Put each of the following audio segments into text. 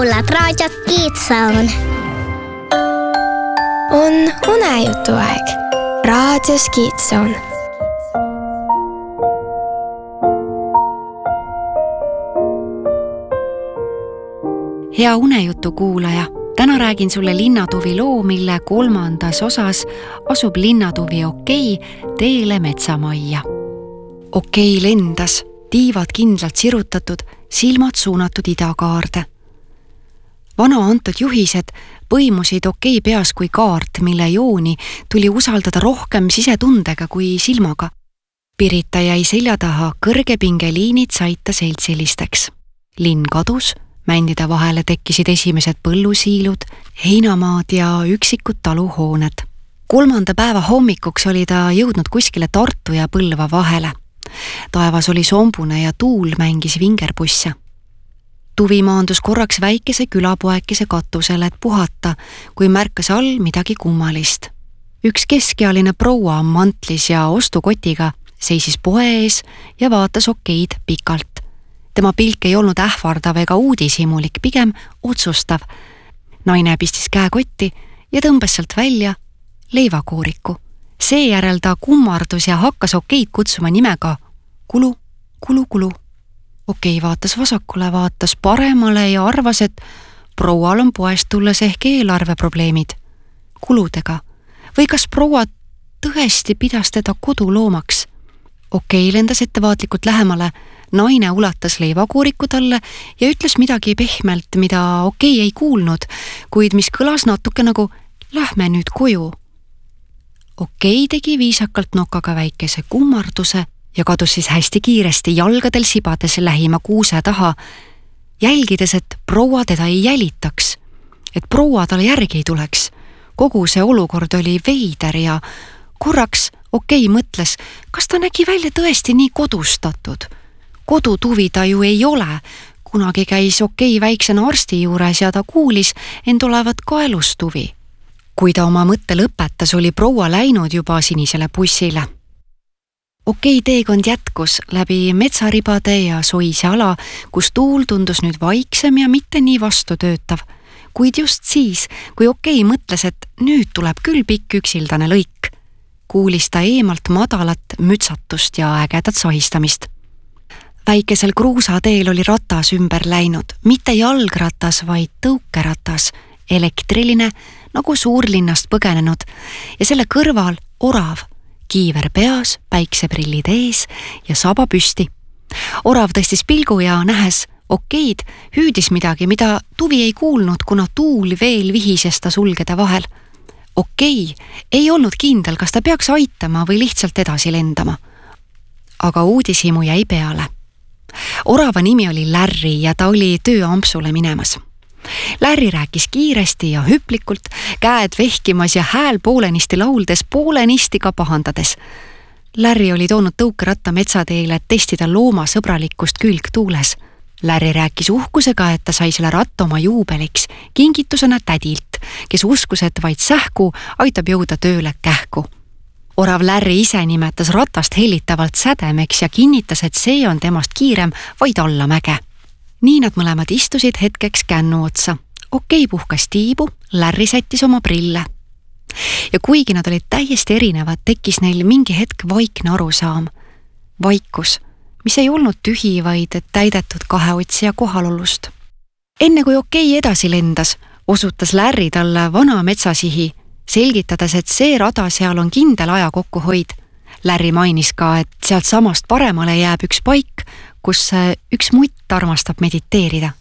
Kuulat raadiot Kiitsaun. On unejutuaeg. Raadios Kiitsaun. Hea unejutu kuulaja, täna räägin sulle linnatuvi loo, mille 3. osas asub linnatuvi Okei teele metsamajja. Okei lendas, tiivad kindlalt sirutatud, silmad suunatud idakaarde. Vana antud juhised põimusid Okei peas kui kaart, mille jooni tuli usaldada rohkem sisetundega kui silmaga. Pirita jäi selja taha, kõrgepingeliinid said ta seltsilisteks. Linn kadus, mändide vahele tekkisid esimesed põllusiilud, heinamaad ja üksikud taluhooned. 3. päeva hommikuks oli ta jõudnud kuskile Tartu ja Põlva vahele. Taevas oli sombune ja tuul mängis vingerpusse. Tuvi maandus korraks väikese külapoekese katusele, et puhata, kui märkas all midagi kummalist. Üks keskealine proua mantlis ja ostukotiga seisis poe ees ja vaatas Okeid pikalt. Tema pilk ei olnud ähvardav ega uudishimulik, pigem otsustav. Naine pistis käekotti ja tõmbas sealt välja leivakooriku. Seejärel ta kummardus ja hakkas Okeid kutsuma nimega Kulu, Kulu, Kulu. Okei vaatas vasakule, vaatas paremale ja arvas, et proual on poest tulles ehk eelarveprobleemid kuludega. Või kas proua tõesti pidas teda koduloomaks? Okei lendas ettevaatlikult lähemale, naine ulatas leivakooriku talle ja ütles midagi pehmelt, mida Okei ei kuulnud, kuid mis kõlas natuke nagu lähme nüüd koju. Okei tegi viisakalt nokaga väikese kummarduse ja kadus siis hästi kiiresti jalgadel sibades lähima kuuse taha, jälgides, et proua teda ei jälitaks, et proua talle järgi ei tuleks. Kogu see olukord oli veider ja korraks Okei mõtles, kas ta nägi välja tõesti nii kodustatud. Kodutuvi ta ju ei ole. Kunagi käis Okei väiksena arsti juures ja ta kuulis end olevat kaelustuvi. Kui ta oma mõtte lõpetas, oli proua läinud juba sinisele bussile. Okei teekond jätkus läbi metsaribade ja soise ala, kus tuul tundus nüüd vaiksem ja mitte nii vastutöötav. Kuid just siis, kui Okei mõtles, et nüüd tuleb küll pikk üksildane lõik, kuulis ta eemalt madalat mütsatust ja ägedat sahistamist. Väikesel kruusateel oli ratas ümber läinud, mitte jalgratas, vaid tõukeratas, elektriline, nagu suurlinnast põgenenud ja selle kõrval orav, kiiver peas, päikseprillid ees ja saba püsti. Orav tõstis pilgu ja nähes Okeid hüüdis midagi, mida tuvi ei kuulnud, kuna tuul veel vihises ta sulgede vahel. Okei ei olnud kindel, kas ta peaks aitama või lihtsalt edasi lendama. Aga uudishimu jäi peale. Orava nimi oli Larry ja ta oli tööampsule minemas. Larry rääkis kiiresti ja hüplikult, käed vehkimas ja hääl poolenisti lauldes, poolenisti ka pahandades. Larry oli toonud tõukeratta metsateele, et testida looma sõbralikkust külgtuules. Larry rääkis uhkusega, et ta sai selle ratta oma juubeliks, kingitusena tädilt, kes uskus, et vaid sähku aitab jõuda tööle kähku. Orav Larry ise nimetas ratast hellitavalt sädemeks ja kinnitas, et see on temast kiirem vaid alla mäge. Nii nad mõlemad istusid hetkeks kännu otsa. Okei puhkas tiibu, Larry sättis oma prille. Ja kuigi nad olid täiesti erinevad, tekkis neil mingi hetk vaikne arusaam. Vaikus, mis ei olnud tühi, vaid täidetud kaheotsija kohalolust. Enne kui Okei edasi lendas, osutas Larry talle vana metsasihi, selgitades, et see rada seal on kindel aja kokkuhoid. Larry mainis ka, et sealt samast paremale jääb üks paik, kus üks mutt armastab mediteerida.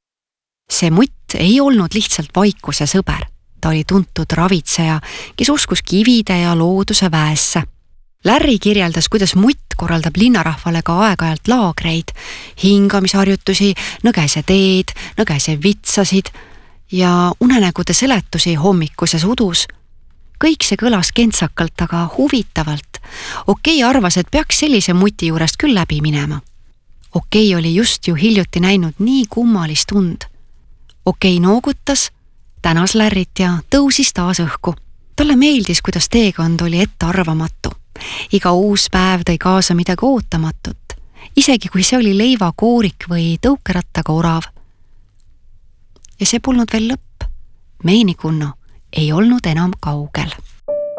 See mutt ei olnud lihtsalt vaikuse sõber. Ta oli tuntud ravitseja, kes uskus kivide ja looduse väesse. Larry kirjeldas, kuidas mutt korraldab linnarahvale ka aeg-ajalt laagreid, hingamisharjutusi, nõgese teed, nõgese vitsasid ja unenägude seletusi hommikuses udus. Kõik see kõlas kentsakalt, aga huvitavalt. Okei arvas, et peaks sellise muti juurest küll läbi minema. Okei oli just ju hiljuti näinud nii kummalist und. Okei noogutas, tänas Larryt ja tõusis taas õhku. Talle meeldis, kuidas teekond oli ettearvamatu. Iga uus päev tõi kaasa midagi ootamatut, isegi kui see oli leivakoorik või tõukerattaga orav. ja see polnud veel lõpp. Meenikunno ei olnud enam kaugel.